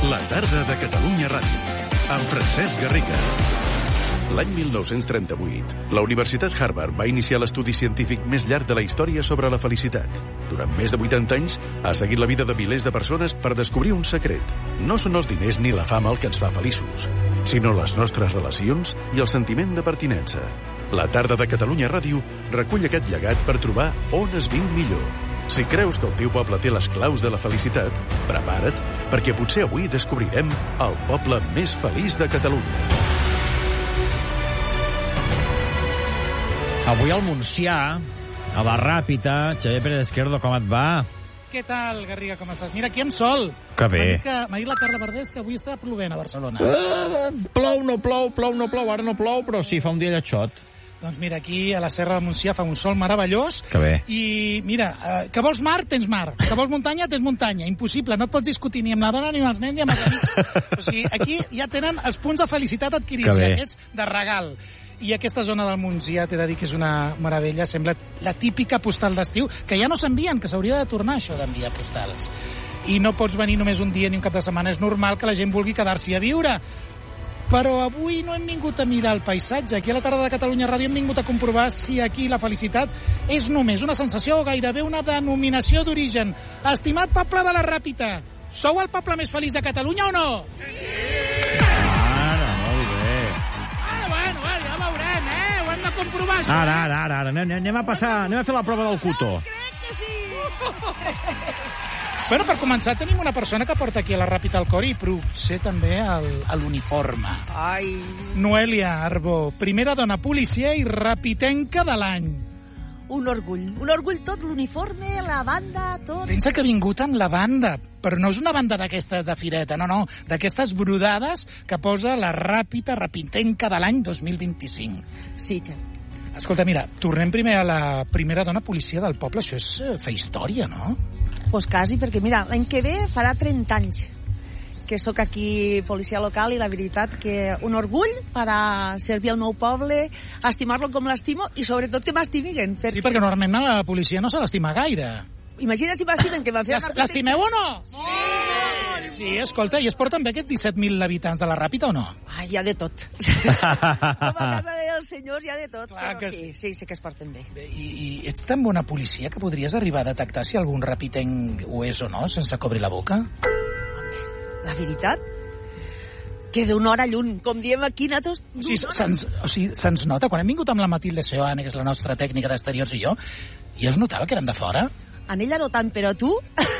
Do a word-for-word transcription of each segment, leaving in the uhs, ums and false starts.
La tarda de Catalunya Ràdio, amb Francesc Garriga. L'any mil nou-cents trenta-vuit, la Universitat Harvard va iniciar l'estudi científic més llarg de la història sobre la felicitat. Durant més de vuitanta anys, ha seguit la vida de milers de persones per descobrir un secret. No són els diners ni la fama el que ens fa feliços, sinó les nostres relacions i el sentiment de pertinença. La tarda de Catalunya Ràdio recull aquest llegat per trobar on es viu millor. Si creus que el teu poble té les claus de la felicitat, prepara't, perquè potser avui descobrirem el poble més feliç de Catalunya. Avui al Montsià, a la Ràpita, Xavier Pérez Esquerdo, com et va? Què tal, Garriga, com estàs? Mira, aquí amb sol. Que bé. M'ha dit la Carla Verdés que avui està plovent a Barcelona. Uh, plou, no plou, plou, no plou, ara no plou, però sí, fa un dia lletxot. Doncs mira, aquí a la Serra de Montsià fa un sol meravellós. Que bé. I mira, eh, que vols mar, tens mar. Que vols muntanya, tens muntanya. Impossible, no et pots discutir ni amb la dona, ni amb els nens, ni amb els amics. O sigui, aquí ja tenen els punts de felicitat adquirits, aquests de regal. I aquesta zona del Montsià, t'he de dir que és una meravella, sembla la típica postal d'estiu, que ja no s'envien, que s'hauria de tornar això d'enviar postals. I no pots venir només un dia ni un cap de setmana, és normal que la gent vulgui quedar-s'hi a viure. Però avui no hem vingut a mirar el paisatge. Aquí a la tarda de Catalunya Ràdio hem vingut a comprovar si aquí la felicitat és només una sensació o gairebé una denominació d'origen. Estimat poble de la Ràpita, sou el poble més feliç de Catalunya o no? Sí! Ara, molt bé. Ah, bueno, bueno, ja veurem, eh? Ho hem de comprovar, això. Ara, ara, ara, ara. Anem, anem a passar, anem a fer la prova del cotó. Crec que sí! Bueno, per començar, tenim una persona que porta aquí a la Ràpita al cor i potser també l'uniforme. Ai... Noelia Arbó, primera dona policia i rapitenca de l'any. Un orgull. Un orgull tot, l'uniforme, la banda, tot. Pensa que ha vingut amb la banda, però no és una banda d'aquestes de fireta, no, no, d'aquestes brodades que posa la Ràpita rapitenca de l'any dos mil vint-i-cinc. Sí, ja. Escolta, mira, tornem primer a la primera dona policia del poble. Això és eh, fer història, no? Pues quasi, perquè mira, l'any que ve farà trenta anys que sóc aquí policia local i la veritat que un orgull per a servir al meu poble, estimar-lo com l'estimo i sobretot que m'estimiguen. Perquè... Sí, perquè normalment la policia no se l'estima gaire. Imagina si m'estimen, que m'ha fet una... L'estimeu o no? Sí! Sí, escolta, i es porten bé aquests disset mil habitants de la Ràpita o no? Ai, hi ha de tot. Com a casa dels senyors hi ha de tot. Clar que sí, sí, sí que es porten bé. bé i, I ets tan bona policia que podries arribar a detectar si algun rapitenc ho és o no, sense cobrir la boca? La veritat? Que d'una hora lluny, com diem aquí, nosaltres... O sigui, se'ns o sigui, se nota, quan hem vingut amb la Matilde Seoane, que és la nostra tècnica d'exteriors i jo, i es notava que érem de fora? En ella no tant, però tu...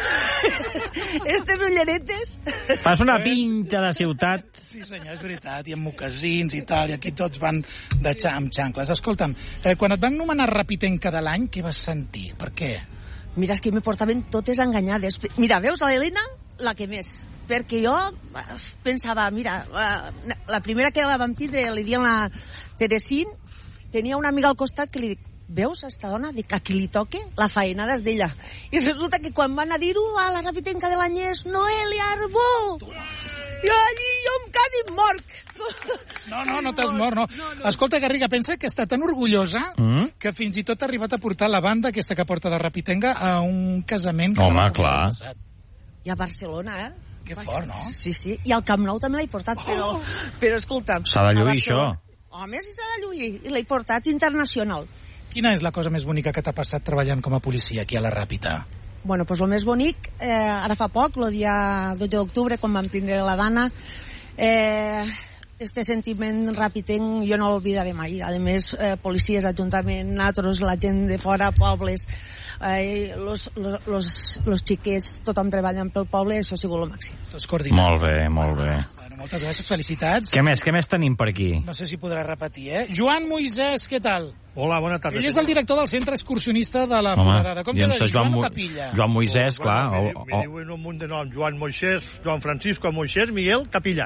Estes ulleretes... Fas una pinta de ciutat. Sí, senyor, és veritat, i amb mocasins i tal, i aquí tots van de xa amb xancles. Escolta'm, eh, quan et van nomenar rapitenca de l'any, què vas sentir? Per què? Mira, és que me portaven totes enganyades. Mira, veus, l'Helena, la que més. Perquè jo pensava, mira, la primera que la vam tindre, li diem la Teresín, tenia una amiga al costat que li dic, veus, esta dona, dic, a qui li toque, la faenada és d'ella. I resulta que quan van a dir-ho a la rapitenca de l'any és Noelia Arbó. I allí jo em quasi mort. No, no, no t'has mort, no. no, no. Escolta, Garriga, pensa que està tan orgullosa mm? que fins i tot ha arribat a portar la banda aquesta que porta de rapitenca a un casament. Home, clar. I a Barcelona, eh? Que fort, no? Sí, sí. I al Camp Nou també l'he portat, però, oh! però escolta... S'ha de lluir, això. Home, sí, s'ha de lluir. I l'he portat internacional. Quina és la cosa més bonica que t'ha passat treballant com a policia aquí a la Ràpita? Bueno, doncs el més bonic, eh, ara fa poc, el dia dotze d'octubre, quan vam tindre la Dana, eh, este sentiment rapitenc jo no l'oblidaré mai. A més, eh, policies, ajuntament, nosaltres, la gent de fora, pobles, eh, los, los, los, los xiquets, tothom treballant pel poble, això ha sigut el màxim. Tots coordinats. Molt bé, molt bé. Bueno, moltes gràcies, felicitats. Què més, què més tenim per aquí? No sé si podrà repetir, eh? Joan Moisès, què tal? Hola, bona tarda. Ell és el director del centre excursionista de la Foradada. Com t'he de dir, Joan o Capilla? Joan Moisès, oh, clar. Bueno, oh, oh. Me diuen un munt de noms. Joan Moisès, Joan Francisco Moisès, Miguel, Capilla.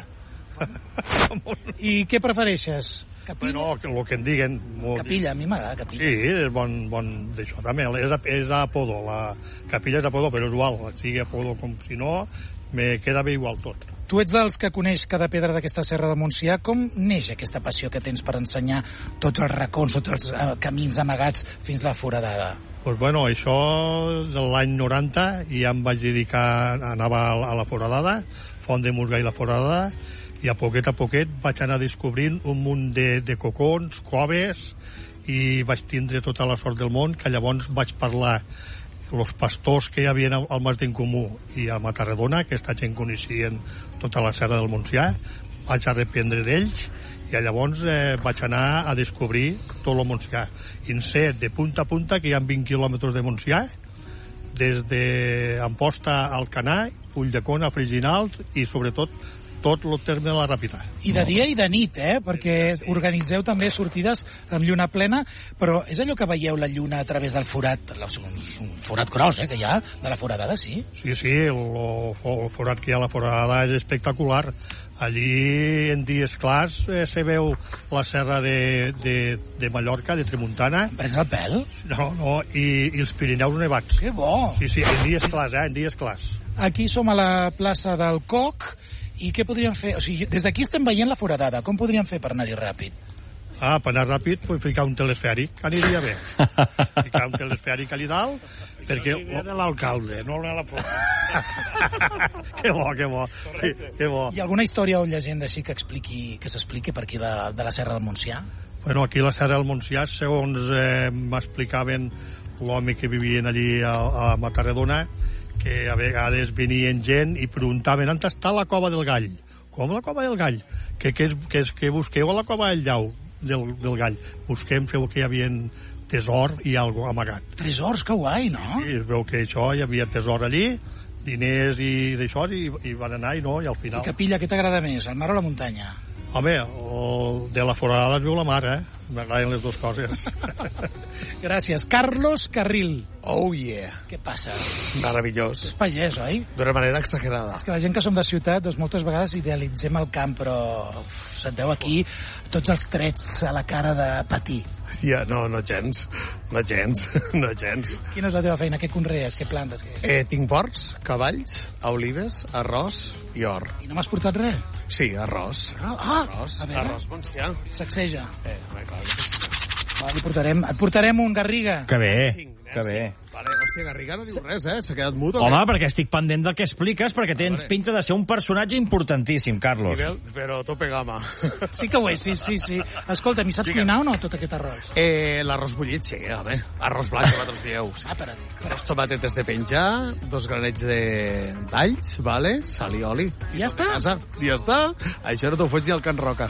I què prefereixes? Capilla? Bueno, que, el que em diguen. Capilla, a mi m'agrada Capilla. Sí, és bon, bon d'això també. És, és apodo, la Capilla és apodo, però és igual. Sigui apodo com si no, me queda bé igual tot. Tu ets dels que coneix cada pedra d'aquesta serra de Montsià. Com neix aquesta passió que tens per ensenyar tots els racons, tots els uh, camins amagats fins la Foradada? Pues bueno, això de l'any noranta i ja em vaig dedicar a anar a la Foradada, Font de Musga i la Foradada, i a poquet a poquet vaig anar descobrint un munt de, de cocons, coves, i vaig tindre tota la sort del món, que llavors vaig parlar els pastors que hi havia al Mas d'en Comú i a Matarredona, que aquesta gent coneixien tota la serra del Montsià, vaig arrependre d'ells i llavors eh, vaig anar a descobrir tot el Montsià. I en sé de punta a punta que hi ha vint quilòmetres de Montsià, des d'Amposta al Canà, Ulldecona, Freginals i sobretot tot el terme de la Ràpita. I de dia i de nit, eh? Perquè organitzeu també sortides amb lluna plena, però és allò que veieu la lluna a través del forat, un, un forat gros, eh, que hi ha, de la Foradada, sí? Sí, sí, el, el forat que hi ha a la Foradada és espectacular. Allí, en dies clars, eh, se veu la serra de, de, de Mallorca, de Tramuntana. Em prens el pèl? No, no, i, i els Pirineus nevats. Que bo! Sí, sí, en dies clars, eh, en dies clars. Aquí som a la plaça del Coc, i què podríem fer? O sigui, des d'aquí estem veient la Foradada. Com podríem fer per anar-hi ràpid? Ah, per anar ràpid, pues ficar un telesfèric, aniria bé. Ficar un telesfèric allà dalt, perquè... Això de l'alcalde, no de la Foradada. Que bo, que bo, que bo. Hi ha alguna història o llegenda així que expliqui, que s'expliqui per aquí de, de la Serra del Montsià? Bueno, aquí a la Serra del Montsià, segons eh, m'explicaven l'home que vivien allí a, a Matarredona, que a vegades venien gent i preguntaven on està la cova del Gall. Com la cova del Gall? Que, que, que, que busqueu a la cova del Llau, del, del Gall. Busquem, feu que hi havia tesor i algo amagat. Tresors, que guai, no? Sí, es veu que això, hi havia tesor allí, diners i d'això, i, i van anar i no, i al final... I capilla, què t'agrada més, el mar o la muntanya? Home, el de la Foradada es veu la mar, eh? M'agraden les dues coses. Gràcies. Carlos Carril. Oh, yeah. Què passa? Meravellós. És pagès, oi? D'una manera exagerada. És que la gent que som de ciutat, doncs moltes vegades idealitzem el camp, però uf, se't veu aquí tots els trets a la cara de patir. Ja, no, no gens. No gens. No gens. Quina és la teva feina? Què conrees? Què plantes? Què... Eh, tinc porcs, cavalls, olives, arròs i or. I no m'has portat res? Sí, arròs. Ah, ah arròs. A veure. Arròs Montsià. Sacseja. Eh, home, clar. Va, li portarem, et portarem un, Garriga. Que bé, Cinc, que bé. Vale, hòstia, Garriga no diu res, eh? S'ha quedat mut o Home, què? perquè estic pendent del que expliques, perquè tens Vale. pinta de ser un personatge importantíssim, Carlos. Nivell, però tope gama. Sí que ho és, sí, sí, sí. Escolta, mi saps Digue'm. cuinar o no, tot aquest arròs? Eh, l'arròs bullit, sí, home. Arròs blanc, que vosaltres dieu. Ah, per a dir. Tres tomatetes de penjar, dos granets de- d'alls, vale? Sal i oli. I ja està? Casa. I ja està. Això no t'ho fots ni al Can Roca.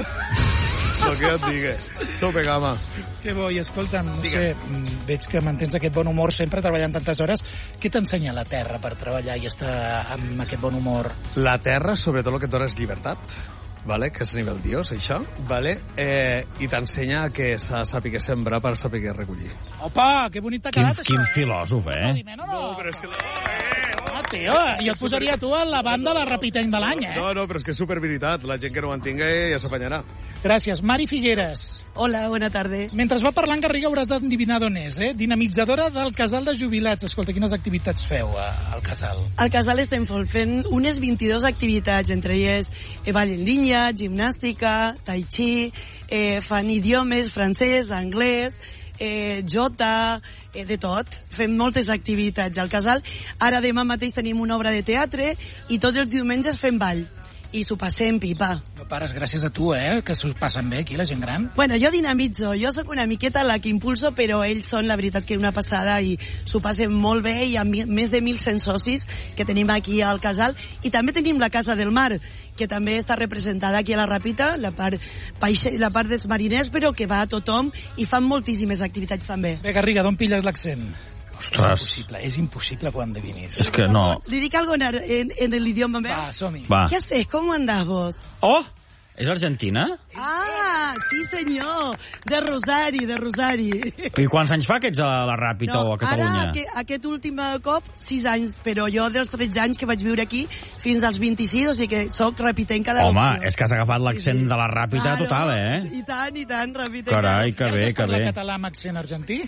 El que jo et digui. Tope gama. Que bo, i escolta'm, no sé, mm, veig que mantens aquest bon humor sempre treballant tantes hores. Què t'ensenya la Terra per treballar i estar amb aquest bon humor? La terra, sobretot el que et dona és llibertat, vale? Que és a nivell dios, això, vale? eh, i t'ensenya que s'ha de saber sembrar per saber recollir. Opa, que bonic t'ha Quin, quedat, quin això, eh? filòsof, eh? Aplaudiment o no? però és que... Ah, tio, jo et posaria tu a la banda la Rapiteny de l'any, eh? No, no, però és que és superveritat. La gent que no ho entenga ja s'apanyarà. Gràcies. Mari Figueres. Hola, buena tarde. Mentre va parlant, Garriga, hauràs d'endevinar d'on és, eh? Dinamitzadora del casal de jubilats. Escolta, quines activitats feu a, al casal? Al casal estem fent unes vint-i-dues activitats, entre elles eh, ball en línia, gimnàstica, tai chi, eh, fan idiomes, francès, anglès, eh, jota, eh, de tot. Fem moltes activitats al casal. Ara demà mateix tenim una obra de teatre i tots els diumenges fem ball. I s'ho passem pipa. No pares, gràcies a tu, eh? Que s'ho passen bé aquí, la gent gran. Bueno, jo dinamitzo, jo sóc una miqueta la que impulso, però ells són, la veritat, que una passada i s'ho passen molt bé. Hi ha mi, més de mil cent socis que tenim aquí al casal. I també tenim la Casa del Mar, que també està representada aquí a la Ràpita, la part, la part dels mariners, però que va a tothom i fan moltíssimes activitats també. Bé, Garriga, d'on pilles l'accent? Ostres. És impossible, és impossible que ho endevinis. És que no... ¿Le dic algo en, en, en el idioma meu? Va, som-hi. Va. ¿Qué haces? ¿Cómo andás vos? Oh! És Argentina? Ah, sí senyor, de Rosari, de Rosari. I quants anys fa que ets a la Ràpita o a Catalunya? Ara, aquest, aquest últim cop, sis anys, però jo dels tretze anys que vaig viure aquí fins als vint-i-sis, o sigui que soc rapitenca de Home, l'opció. és que has agafat l'accent Sí, sí. de la Ràpita Claro, total, eh? I tant, i tant, rapitenca. Carai, que bé, Saps que parlar bé. català amb accent argentí?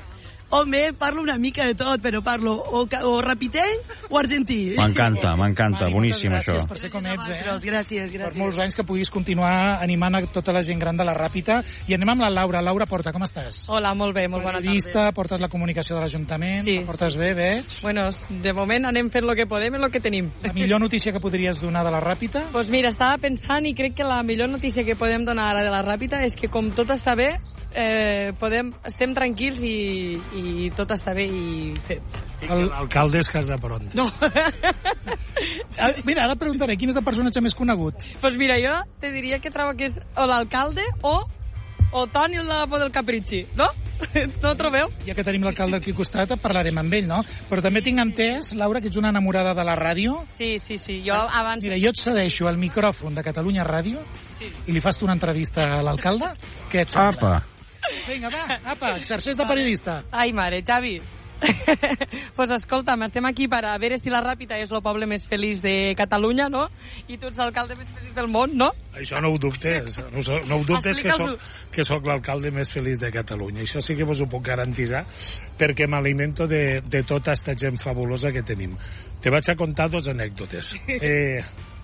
Home, parlo una mica de tot, però parlo o, o rapitenc o argentí. M'encanta, m'encanta, boníssim això. Gràcies per ser com ets, eh? Gràcies, gràcies. Per molts anys que puguis continuar animant a tota la gent gran de la Ràpita. I anem amb la Laura. Laura Porta, com estàs? Hola, molt bé, molt bona tarda. Portes la comunicació de l'Ajuntament, sí, la portes sí, bé, veig? Bueno, de moment anem fent el que podem i el que tenim. La millor notícia que podries donar de la Ràpita? Doncs pues mira, estava pensant i crec que la millor notícia que podem donar ara de la Ràpita és que com tot està bé, eh, podem, estem tranquils i, i tot està bé i fem. I que l'alcalde és Casa Pronta. No. Mira, ara et preguntaré, quin és el personatge més conegut? Doncs pues mira, jo te diria que trobo que és o l'alcalde o o Toni el lavabo del Capricci, no? No ho trobeu? Ja que tenim l'alcalde aquí al costat, parlarem amb ell, no? Però també tinc entès, Laura, que ets una enamorada de la ràdio. Sí, sí, sí. Jo abans... Mira, jo et cedeixo el micròfon de Catalunya Ràdio sí. i li fas tu una entrevista a l'alcalde. Què et sembla? Apa. Vinga, va, apa, exerceix de periodista. Ai, mare, Xavi. Pues escolta'm, estem aquí per a veure si la Ràpita és el poble més feliç de Catalunya, no? I tu ets l'alcalde més feliç del món, no? Això no ho dubtes, no, no ho dubtes que soc, que soc l'alcalde més feliç de Catalunya. Això sí que vos ho puc garantitzar, perquè m'alimento de, de tota aquesta gent fabulosa que tenim. Te vaig a contar dos anècdotes. Eh,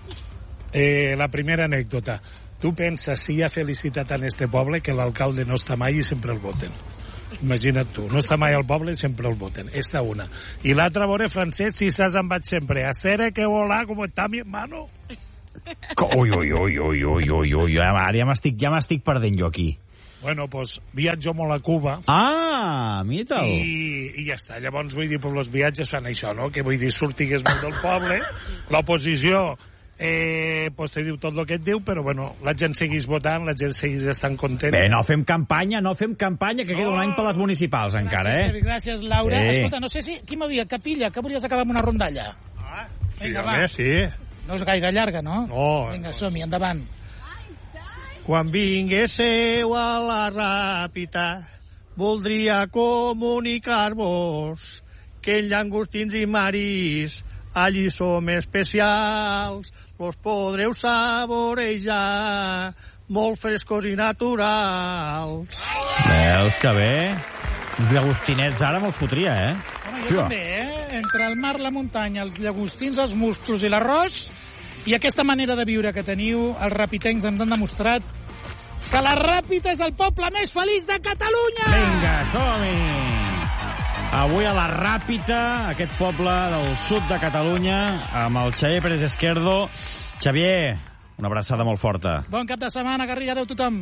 eh, la primera anècdota. Tu penses si hi ha felicitat en este poble que l'alcalde no està mai i sempre el voten. Imagina't tu, no està mai al poble i sempre el voten. Esta una. I l'altra, veure, Francesc, si saps em vaig sempre. A ser que volà, com està mi hermano. Ui, ui, ui, ui, ui, ui, ui, ara ja m'estic, ja m'estic perdent jo aquí. Bueno, doncs viatjo molt a Cuba. Ah, mira-te'l. I, I ja està. Llavors, vull dir, per els viatges fan això, no? Que vull dir, sortigues molt del poble, l'oposició eh, pues te diu tot el que et diu, però bueno, la gent seguís votant, la gent seguís estant content. Bé, no fem campanya, no fem campanya, que no. Queda un any per les municipals, gràcies, encara, eh? Xavi, gràcies, Laura. Sí. Escolta, no sé si... Qui m'ha dit? Capilla, que volies acabar amb una rondalla? Ah, sí, vinga, home, va. sí. No és gaire llarga, no? No. Vinga, som-hi, endavant. Quan vinguéssiu a la Ràpita, voldria comunicar-vos que els llangostins i maris allí som especials, los podreu saborejar, molt frescos i naturals. Veus que bé? Uns llagostinets ara me'ls fotria, eh? Home, jo també, eh? Entre el mar, la muntanya, els llagostins, els musclos i l'arròs, i aquesta manera de viure que teniu, els rapitencs ens han demostrat que la Ràpita és el poble més feliç de Catalunya! Vinga, som-hi! Avui a la Ràpita, aquest poble del sud de Catalunya, amb el Xavier Pérez Esquerdo. Xavier, una abraçada molt forta. Bon cap de setmana, Garriga, adeu tothom.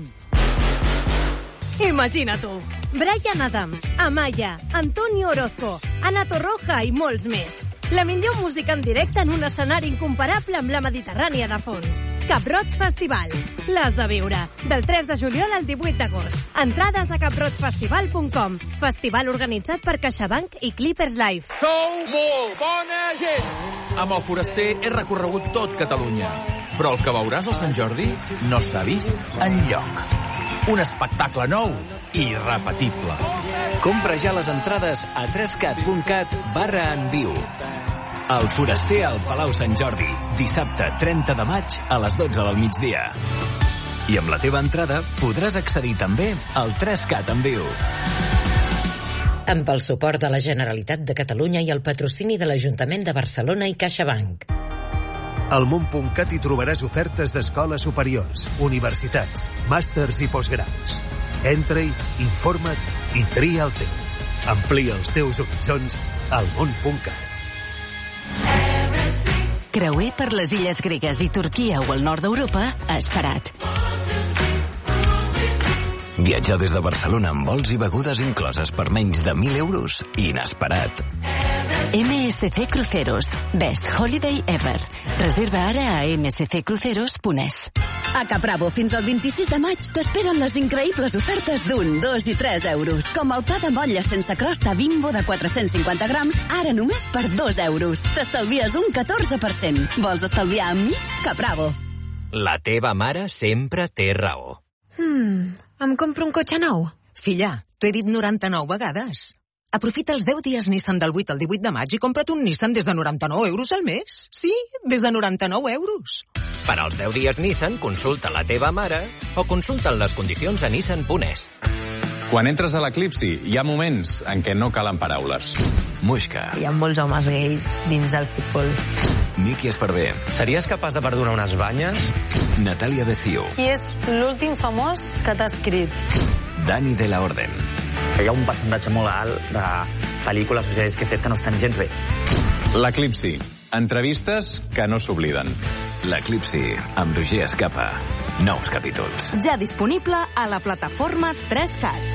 Imagina tu, Bryan Adams, Amaya, Antonio Orozco, Ana Torroja i molts més. La millor música en directe en un escenari incomparable amb la Mediterrània de fons. Cap Roig Festival. L'has de viure. Del tres de juliol al divuit d'agost. Entrades a cap roig festival punt com. Festival organitzat per CaixaBank i Clippers Live. Sou molt bona gent! Amb el Foraster he recorregut tot Catalunya. Però el que veuràs al Sant Jordi no s'ha vist enlloc. Un espectacle nou i irrepetible. Compra ja les entrades a trescat punt cat barra en viu. El Foraster al Palau Sant Jordi, dissabte trenta de maig a les dotze del migdia. I amb la teva entrada podràs accedir també al trescat en viu. Amb el suport de la Generalitat de Catalunya i el patrocini de l'Ajuntament de Barcelona i CaixaBank. Al món punt cat hi trobaràs ofertes d'escoles superiors, universitats, màsters i postgraus. Entra-hi, informa't i tria el teu. Amplia els teus horitzons al món punt cat. Creuer per les illes gregues i Turquia o el nord d'Europa, esperat. Viatjar des de Barcelona amb vols i begudes incloses per menys de mil euros, inesperat. M S C Cruceros, Best Holiday Ever. Reserva ara a m s c cruceros punt e s. A Capravo, fins al vint-i-sis de maig, t'esperen les increïbles ofertes d'un, dos i tres euros. Com el pa de motlla sense crosta Bimbo de quatre-cents cinquanta grams, ara només per dos euros. T'estalvies un catorze per cent. Vols estalviar amb mi? Capravo. La teva mare sempre té raó. Hmm, em compro un cotxe nou? Filla, t'ho he dit noranta-nou vegades. Aprofita els deu dies Nissan del vuit al divuit de maig i compra't un Nissan des de noranta-nou euros al mes. Sí, des de noranta-nou euros. Per als deu dies Nissan, consulta la teva mare o consulta les condicions a nissan punt e s. Quan entres a l'eclipsi, hi ha moments en què no calen paraules. Muixca. Hi ha molts homes gais dins del futbol. Miki Esparvé. Series capaç de perdonar unes banyes? Natàlia Becio. Qui és l'últim famós que t'ha escrit? Dani de la Orden. Hi ha un percentatge molt alt de pel·lícules o sèries que he fet que no estan gens bé. L'eclipsi. Entrevistes que no s'obliden. L'eclipsi, amb Roger Escapa. Nous capítols. Ja disponible a la plataforma tres cat.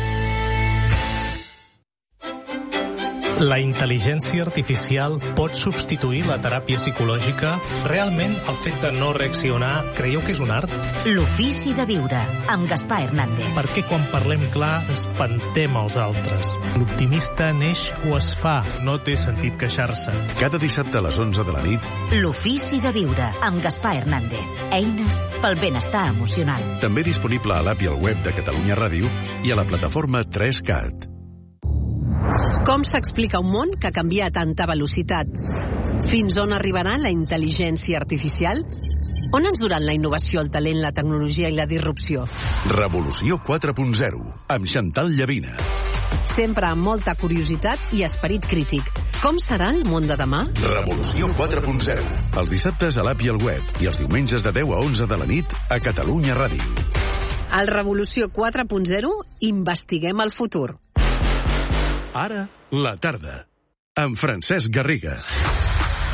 La intel·ligència artificial pot substituir la teràpia psicològica? Realment, el fet de no reaccionar, creieu que és un art? L'ofici de viure, amb Gaspar Hernández. Per què quan parlem clar espantem els altres? L'optimista neix o es fa, no té sentit queixar-se. Cada dissabte a les onze de la nit, L'ofici de viure, amb Gaspar Hernández. Eines pel benestar emocional. també disponible a l'app i al web de Catalunya Ràdio i a la plataforma tres cat. Com s'explica un món que canvia a tanta velocitat? Fins on arribarà la intel·ligència artificial? On ens duran la innovació, el talent, la tecnologia i la disrupció? Revolució quatre punt zero, amb Chantal Llavina. Sempre amb molta curiositat i esperit crític. Com serà el món de demà? Revolució quatre punt zero. Els dissabtes a l'app i al web i els diumenges de deu a onze de la nit a Catalunya Ràdio. Al Revolució quatre punt zero investiguem el futur. Ara, la tarda, amb Francesc Garriga.